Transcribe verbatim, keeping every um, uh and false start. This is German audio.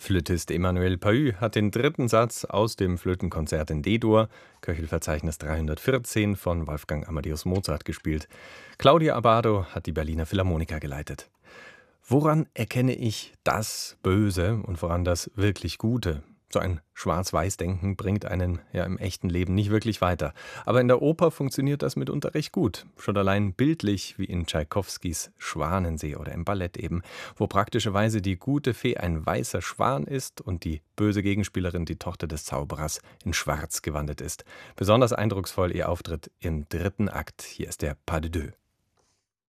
Flötist Emmanuel Pahü hat den dritten Satz aus dem Flötenkonzert in D-Dur, Köchelverzeichnis dreihundertvierzehn von Wolfgang Amadeus Mozart gespielt. Claudia Abbado hat die Berliner Philharmoniker geleitet. Woran erkenne ich das Böse und woran das wirklich Gute? So ein Schwarz-Weiß-Denken bringt einen ja im echten Leben nicht wirklich weiter. Aber in der Oper funktioniert das mitunter recht gut. Schon allein bildlich, wie in Tschaikowskis Schwanensee oder im Ballett eben, wo praktischerweise die gute Fee ein weißer Schwan ist und die böse Gegenspielerin, die Tochter des Zauberers, in Schwarz gewandet ist. Besonders eindrucksvoll ihr Auftritt im dritten Akt. Hier ist der Pas de deux.